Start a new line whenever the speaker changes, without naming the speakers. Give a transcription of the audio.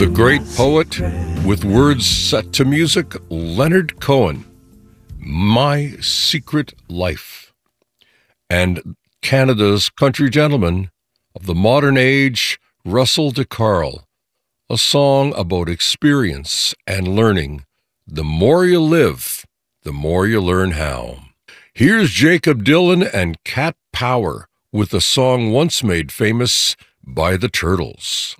The great poet, with words set to music, Leonard Cohen, My Secret Life. And Canada's country gentleman of the modern age, Russell DeCarle, a song about experience and learning. The more you live, the more you learn how. Here's Jacob Dylan and Cat Power with a song once made famous by the Turtles.